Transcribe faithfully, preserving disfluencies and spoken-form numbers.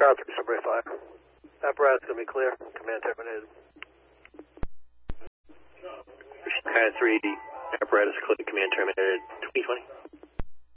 Tower three, Subway five. Apparatus going to be clear. Command terminated. Tower three, apparatus clear. Command terminated. twenty twenty.